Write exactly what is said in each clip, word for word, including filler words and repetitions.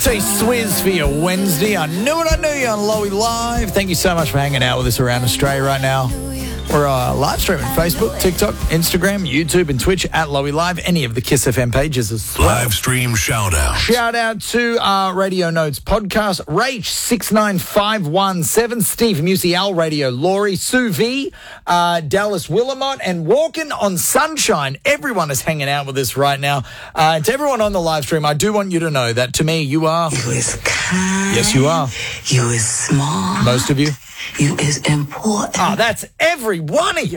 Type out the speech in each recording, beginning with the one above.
T Swizz for your Wednesday. I knew it, I knew you on Lowy Live. Thank you so much for hanging out with us around Australia right now. We're uh, live streaming Facebook, TikTok, Instagram, YouTube, and Twitch at Lowy Live. Any of the Kiss F M pages as well. Live stream shout out. Shout out to our Radio Notes podcast, Rach six nine five one seven, Steve Musial Radio, Laurie, Sue V, uh, Dallas Willamot, and Walking on Sunshine. Everyone is hanging out with us right now. Uh, to everyone on the live stream, I do want you to know that to me, you are. You is kind. Yes, you are. You is smart. Most of you. You is important. Oh, that's every one of you.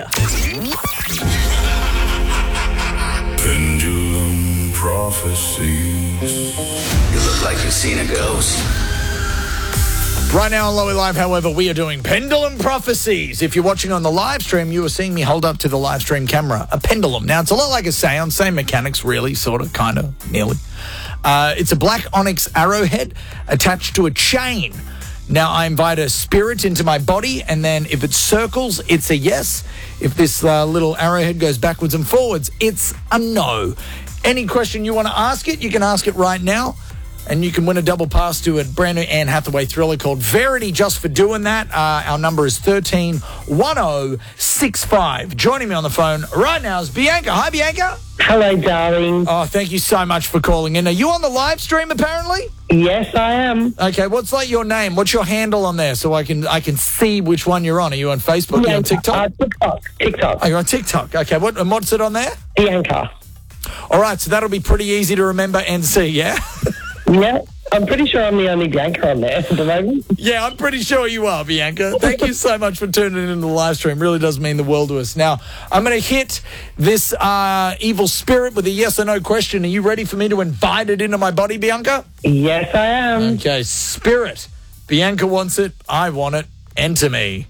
Pendulum prophecies. You look like you've seen a ghost. Right now on Lowy Live, however, we are doing Pendulum Prophecies. If you're watching on the live stream, you are seeing me hold up to the live stream camera a pendulum. Now, it's a lot like a seance, same mechanics, really, sort of, kind of, nearly. Uh, it's a black onyx arrowhead attached to a chain. Now, I invite a spirit into my body, and then if it circles, it's a yes. If this uh, little arrowhead goes backwards and forwards, it's a no. Any question you want to ask it, you can ask it right now, and you can win a double pass to a brand new Anne Hathaway thriller called Verity just for doing that. Uh, our number is thirteen one oh six five. Joining me on the phone right now is Bianca. Hi, Bianca. Hello, darling. Oh, thank you so much for calling in. Are you on the live stream, apparently? Yes, I am. Okay, what's like your name? What's your handle on there so I can I can see which one you're on? Are you on Facebook? Are you on TikTok? Uh, TikTok. TikTok. Oh, you're on TikTok. Okay, what and what's it on there? Bianca. All right, so that'll be pretty easy to remember and see, yeah? Yeah, I'm pretty sure I'm the only Bianca on there at the moment. Yeah, I'm pretty sure you are, Bianca. Thank you so much for tuning in to the live stream. Really does mean the world to us. Now, I'm going to hit this uh, evil spirit with a yes or no question. Are you ready for me to invite it into my body, Bianca? Yes, I am. Okay, spirit. Bianca wants it. I want it. Enter me.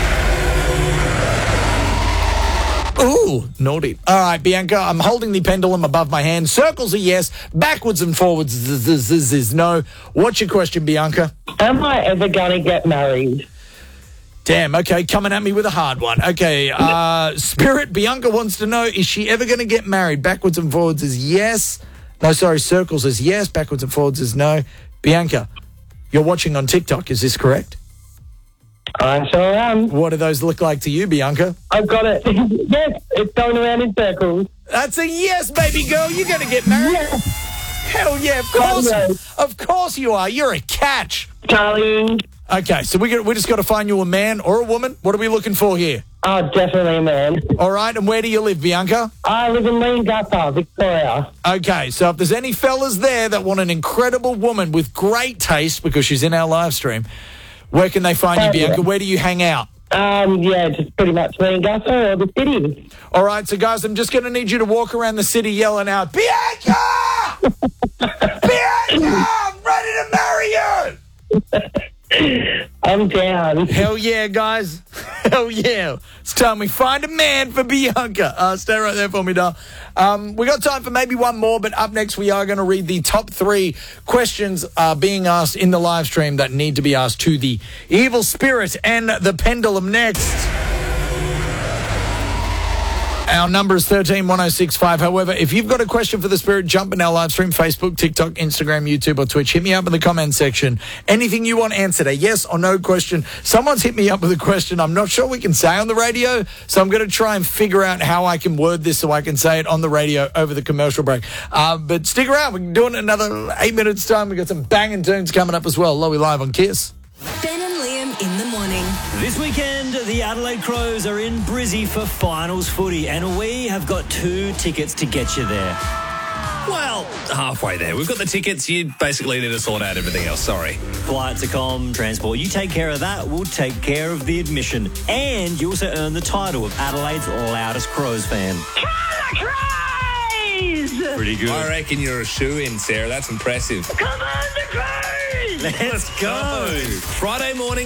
Ooh, naughty. All right, Bianca, I'm holding the pendulum above my hand. Circles are yes, backwards and forwards is no. What's your question, Bianca? Am I ever going to get married? Damn, okay, coming at me with a hard one. Okay, uh, Spirit, Bianca wants to know, is she ever going to get married? Backwards and forwards is yes. No, sorry, circles is yes, backwards and forwards is no. Bianca, you're watching on TikTok, is this correct? I sure am. What do those look like to you, Bianca? I've got it. Yes, it's going around in circles. That's a yes, baby girl. You're going to get married. Yes. Hell yeah, of course. Yes. Of course you are. You're a catch. Darling. Okay, so we got, we just got to find you a man or a woman. What are we looking for here? Oh, definitely a man. All right, and where do you live, Bianca? I live in Leongatha, Victoria. Okay, so if there's any fellas there that want an incredible woman with great taste, because she's in our live stream, where can they find you, Oh, Bianca? yeah. Where do you hang out? Um, yeah, just pretty much Leongatha or the city. All right, so guys, I'm just going to need you to walk around the city yelling out, Bianca! Bianca! I'm ready to marry you! I'm down. Hell yeah, guys. Hell yeah. It's time we find a man for Bianca. Uh, stay right there for me, doll. Um, we got time for maybe one more, but up next we are going to read the top three questions uh, being asked in the live stream that need to be asked to the evil spirit and the pendulum next. Our number is thirteen one oh six five. However, if you've got a question for the spirit, jump in our live stream, Facebook, TikTok, Instagram, YouTube, or Twitch. Hit me up in the comment section. Anything you want answered, a yes or no question. Someone's hit me up with a question I'm not sure we can say on the radio, so I'm going to try and figure out how I can word this so I can say it on the radio over the commercial break. Uh, but stick around. We're doing another eight minutes time. We've got some banging tunes coming up as well. Lowy Live on Kiss. Ben and Liam in the morning. This weekend, the Adelaide Crows are in Brizzy for finals footy, and we have got two tickets to get you there. Well, halfway there. We've got the tickets. You basically need to sort out everything else. Sorry. Flights, accom, transport. You take care of that. We'll take care of the admission. And you also earn the title of Adelaide's loudest Crows fan. Pretty good. I reckon you're a shoo-in, Sarah. That's impressive. Let's go. Friday morning.